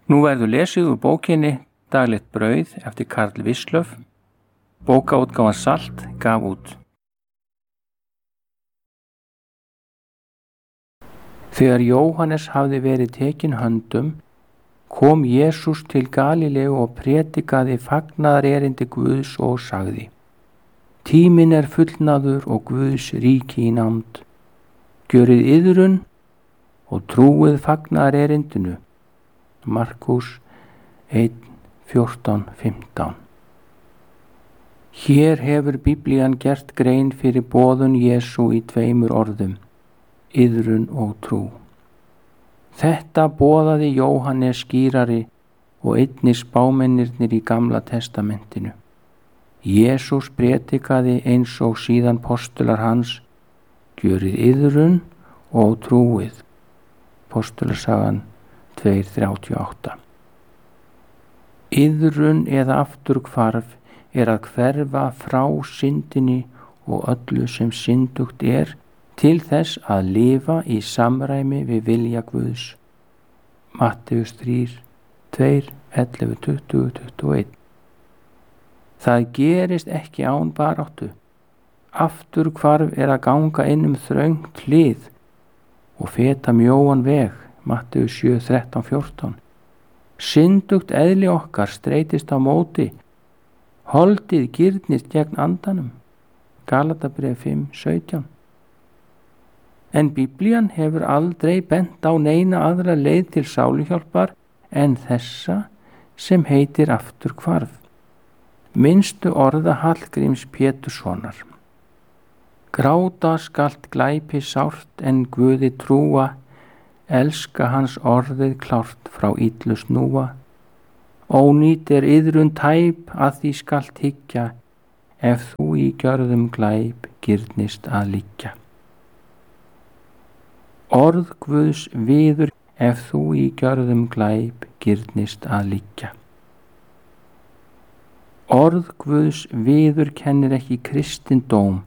Nú verður lesið úr bókinni Daglegt brauð eftir Karl Wislöff. Bókaútgáfan Salt gaf út. Þegar Jóhannes hafði verið tekinn höndum, kom Jesús til Galileu og prédikaði fagnaðarerindi Guðs og sagði: Tíminn er fullnaður og Guðs ríki í nánd. Gjörið iðrun og trúið fagnaðarerindinu. Markús 1:14-15. Hér hefur Biblían gert grein fyrir boðun Jesú í 2 orðum, iðrun og trú. Þetta boðaði Jóhannes skýrari og einnig spámennirnir í Gamla testamentinu. Jesús prédikaði eins og síðan postular hans: gjörið iðrun og trúið. Postulasagan 2:38. Iðrun eða afturhvarf er að hverfa frá syndinni og öllu sem syndugt er til þess að lifa í samræmi við vilja Guðs. Matteus 3:11-20-21. Það gerist ekki án baráttu. Afturhvarf er að ganga inn þröngt hlið og feta mjóan veg. Matteus 7:13-14. Syndugt eðli okkar streitist á móti. Holdið girnist gegn andanum. Galatabréf 5:17. En Biblían hefur aldrei bent á neina aðra leið til sáluhjálpar en þessa sem heitir afturhvarf. Minnstu orða Hallgríms Péturssonar. Gráta skalt glæpi sárt en Guði trúa, elska hans orðið klárt frá illu snúa. Ónýt er iðrun tæp að því skalt hyggja, ef þú í gjörðum glæp girnist að liggja. Orð Guðs viður, ef þú í gjörðum glæp girnist að liggja. Orð Guðs viður kennir ekki kristindóm,